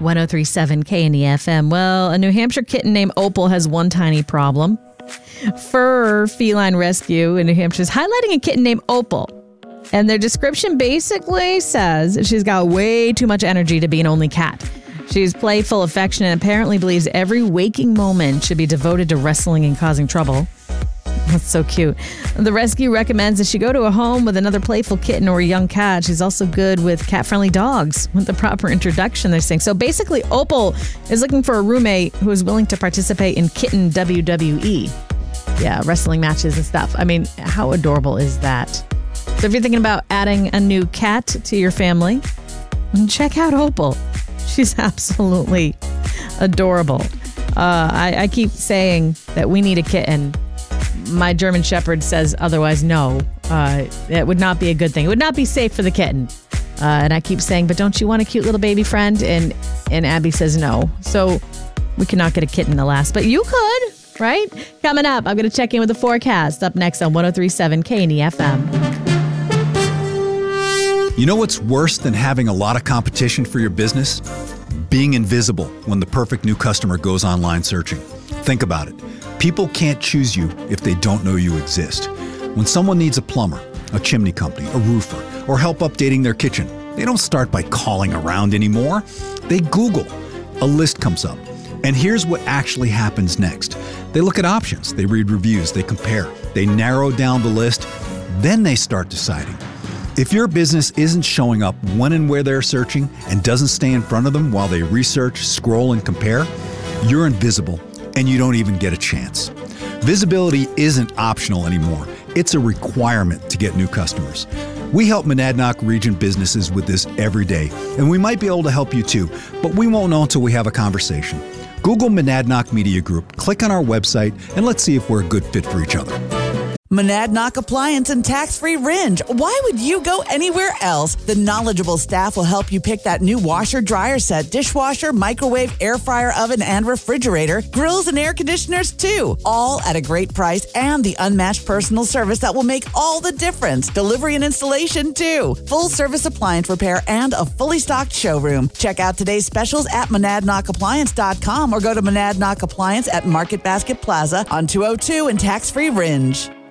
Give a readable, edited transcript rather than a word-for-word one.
1037 KNEFM. Well, a New Hampshire kitten named Opal has one tiny problem. Fur Feline Rescue in New Hampshire is highlighting a kitten named Opal. And their description basically says she's got way too much energy to be an only cat. She's playful, affectionate, and apparently believes every waking moment should be devoted to wrestling and causing trouble. That's so cute. The rescue recommends that she go to a home with another playful kitten or a young cat. She's also good with cat-friendly dogs with the proper introduction, they're saying. So basically, Opal is looking for a roommate who is willing to participate in kitten WWE. Yeah, wrestling matches and stuff. I mean, how adorable is that? So if you're thinking about adding a new cat to your family, check out Opal. She's absolutely adorable. I keep saying that we need a kitten. My German Shepherd says otherwise, no. It would not be a good thing. It would not be safe for the kitten. And I keep saying, but don't you want a cute little baby friend? And Abby says no. So we cannot get a kitten, alas. But you could, right? Coming up, I'm going to check in with the forecast. Up next on 1037 KNEFM. You know what's worse than having a lot of competition for your business? Being invisible when the perfect new customer goes online searching. Think about it. People can't choose you if they don't know you exist. When someone needs a plumber, a chimney company, a roofer, or help updating their kitchen, they don't start by calling around anymore. They Google. A list comes up. And here's what actually happens next. They look at options, they read reviews, they compare, they narrow down the list, then they start deciding. If your business isn't showing up when and where they're searching and doesn't stay in front of them while they research, scroll, and compare, you're invisible and you don't even get a chance. Visibility isn't optional anymore. It's a requirement to get new customers. We help Monadnock region businesses with this every day, and we might be able to help you too, but we won't know until we have a conversation. Google Monadnock Media Group, click on our website, and let's see if we're a good fit for each other. Monadnock Appliance and Tax-Free Ringe. Why would you go anywhere else? The knowledgeable staff will help you pick that new washer, dryer set, dishwasher, microwave, air fryer, oven, and refrigerator, grills and air conditioners too. All at a great price and the unmatched personal service that will make all the difference. Delivery and installation too. Full service appliance repair and a fully stocked showroom. Check out today's specials at monadnockappliance.com or go to Monadnock Appliance at Market Basket Plaza on 202 and Tax-Free Ringe.